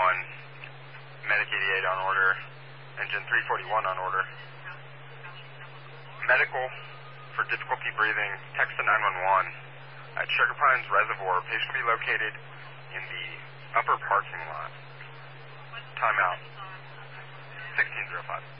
Medic 88 on order, engine 341 on order. Medical for difficulty breathing, text to 911 at Sugar Pines Reservoir. Patient will be located in the upper parking lot. Timeout 1605.